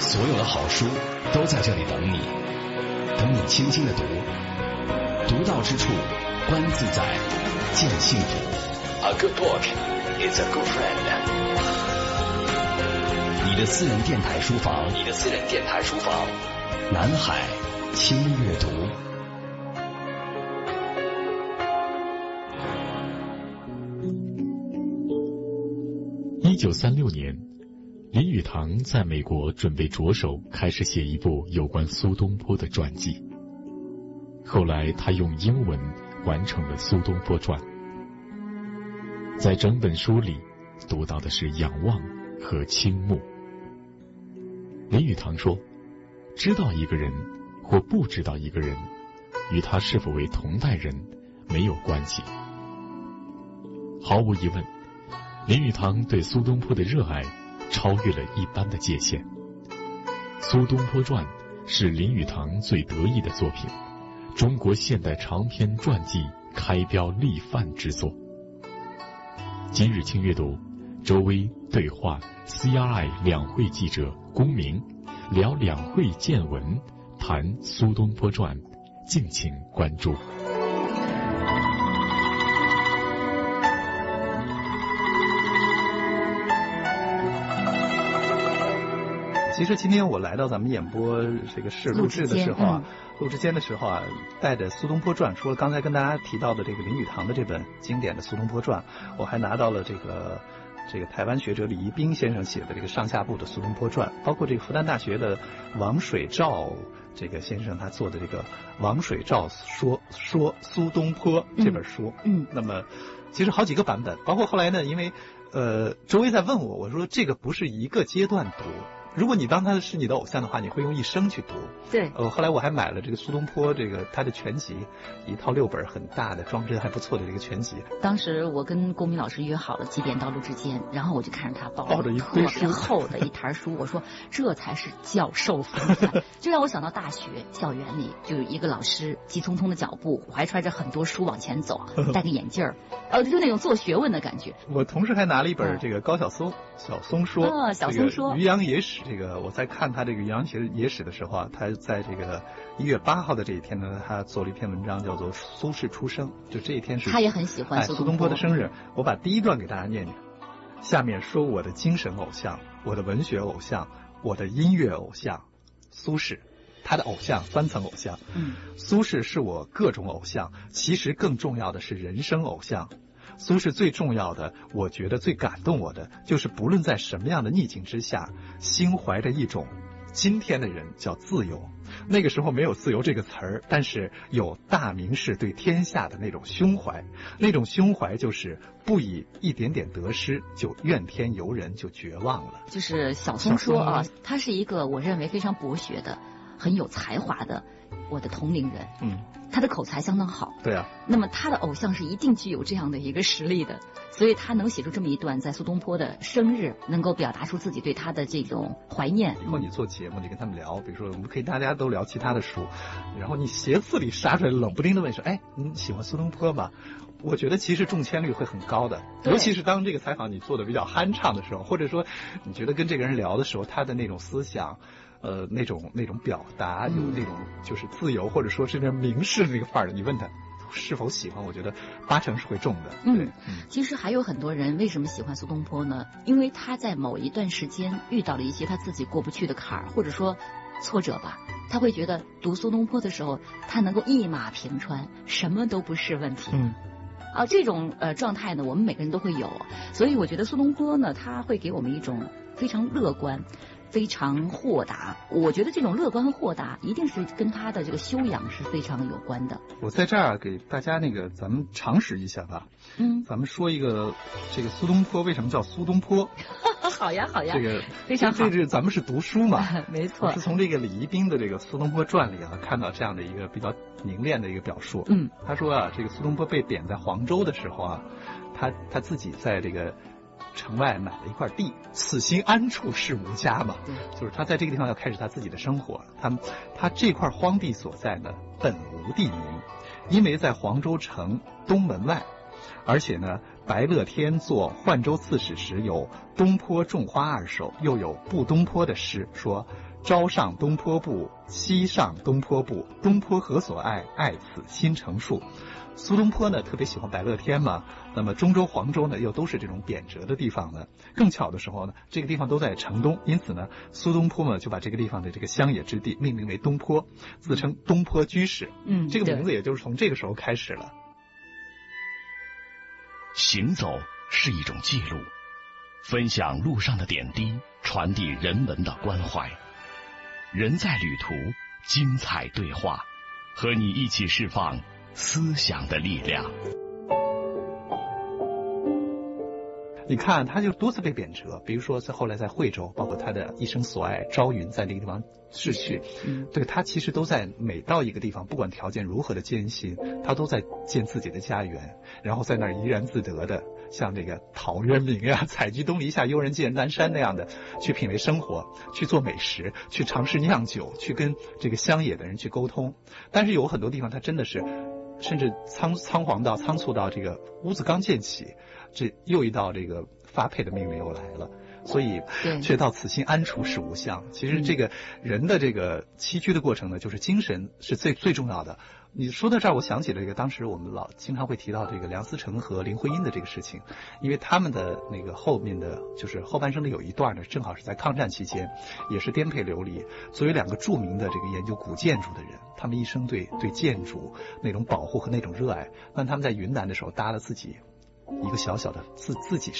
所有的好书都在这里等你，等你轻轻的读，读到之处，观自在，见幸福。A good book is a good friend。你的私人电台书房，你的私人电台书房，南海轻阅读。 1936年，林语堂在美国准备着手开始写一部有关苏东坡的传记。后来他用英文完成了《苏东坡传》。在整本书里读到的是仰望和倾慕。林语堂说，知道一个人或不知道一个人，与他是否为同代人没有关系。毫无疑问，林语堂对苏东坡的热爱超越了一般的界限。《苏东坡传》是林语堂最得意的作品，中国现代长篇传记开标立范之作。今日轻阅读，周薇对话 CRI 两会记者龚明，聊两会见闻，谈苏东坡传，敬请关注。 其实今天我来到咱们演播这个室录制的时候啊，录制间的时候啊，带着《苏东坡传》，除了刚才跟大家提到的这个林语堂的这本经典的《苏东坡传》，我还拿到了这个台湾学者李一冰先生写的这个上下部的《苏东坡传》，包括这个复旦大学的王水照这个先生他做的这个王水照说苏东坡这本书。那么其实好几个版本，包括后来呢，因为周薇在问我说这个不是一个阶段读。如果你当他是你的偶像的话，你会用一生去读。 对。 后来我还买了这个苏东坡他的全集，一套6本很大的装帧还不错的这个全集。 当时我跟龚明老师约好了几点到录制间，然后我就看着他抱着一堆书， 特别厚的一沓书，我说这才是教授风范，就让我想到大学校园里就有一个老师急匆匆的脚步，怀揣着很多书往前走，戴个眼镜儿，就那种做学问的感觉。 我同时还拿了一本这个高晓松小松说， 小松说渔阳野史。这个我在看他这个渔阳野史的时候啊，他在这个1月8号的这一天呢，他做了一篇文章叫做苏轼出生，就这一天是他也很喜欢苏东坡的生日。我把第一段给大家念念。下面说我的精神偶像，我的文学偶像，我的音乐偶像苏轼。他的偶像3层偶像。苏轼是我各种偶像，其实更重要的是人生偶像。苏轼最重要的，我觉得最感动我的，就是不论在什么样的逆境之下，心怀着一种今天的人叫自由。那个时候没有自由这个词儿，但是有大名士对天下的那种胸怀，那种胸怀就是不以一点点得失就怨天尤人，就绝望了。 就是小松说啊，他是一个我认为非常博学的、很有才华的我的同龄人。他的口才相当好。 对啊。 那么他的偶像是一定具有这样的一个实力的，所以他能写出这么一段在苏东坡的生日，能够表达出自己对他的这种怀念。 以后你做节目，你跟他们聊，比如说我们可以大家都聊其他的书，然后你斜刺里杀出来冷不丁的问说，哎，你喜欢苏东坡吗？我觉得其实中签率会很高的，尤其是当这个采访你做的比较酣畅的时候，或者说你觉得跟这个人聊的时候，他的那种思想那种表达有那种就是自由，或者说是那名士的那个范儿的，你问他是否喜欢，我觉得8成是会中的。对。 其实还有很多人为什么喜欢苏东坡呢？因为他在某一段时间遇到了一些他自己过不去的坎儿，或者说挫折吧，他会觉得读苏东坡的时候，他能够一马平川，什么都不是问题。这种状态呢，我们每个人都会有，所以我觉得苏东坡呢，他会给我们一种非常乐观、非常豁达。我觉得这种乐观和豁达一定是跟他的这个修养是非常有关的。 我在这儿给大家咱们常识一下吧。咱们说一个这个苏东坡为什么叫苏东坡。 好呀好呀， 这个非常好。 咱们是读书嘛。 没错。 我是从这个李一冰的这个《苏东坡传》里啊，看到这样的一个比较凝练的一个表述。他说啊，这个苏东坡被贬在黄州的时候啊，他自己在这个城外买了一块地，此心安处是吾家嘛。就是他在这个地方要开始他自己的生活。他这块荒地所在呢，本无地名，因为在黄州城东门外，而且呢，白乐天做浣州刺史时有东坡种花2首，又有步东坡的诗，说朝上东坡步，夕上东坡步，东坡何所爱？爱此新成树。苏东坡呢特别喜欢白乐天嘛，那么中州、黄州呢又都是这种贬谪的地方呢。更巧的时候呢，这个地方都在城东，因此呢，苏东坡呢就把这个地方的这个乡野之地命名为东坡，自称东坡居士。这个名字也就是从这个时候开始了。 行走是一种记录，分享路上的点滴，传递人文的关怀。人在旅途，精彩对话，和你一起释放思想的力量。 你看，他就多次被贬谪，比如说后来在惠州，包括他的一生所爱朝云在那个地方逝去，对，他其实都在每到一个地方，不管条件如何的艰辛，他都在建自己的家园，然后在那儿怡然自得的，像这个陶渊明呀、采菊东篱下，悠然见南山那样的去品味生活，去做美食，去尝试酿酒，去跟这个乡野的人去沟通。但是有很多地方他真的是甚至仓促到这个屋子刚建起，这又一道这个发配的命令又来了，所以却到此心安处是吾乡。其实这个人的这个栖居的过程呢，就是精神是最重要的。你说到这儿，我想起了这个当时我们经常会提到这个梁思成和林徽因的这个事情，因为他们的那个后面的就是后半生的有一段呢，正好是在抗战期间，也是颠沛流离。作为两个著名的这个研究古建筑的人，他们一生对建筑那种保护和那种热爱，但他们在云南的时候搭了自己一个小小的自己